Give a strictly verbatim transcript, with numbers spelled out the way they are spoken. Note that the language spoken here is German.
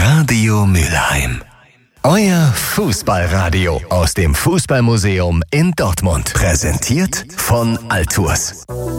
Radio Mülheim. Euer Fußballradio aus dem Fußballmuseum in Dortmund. Präsentiert von Altours.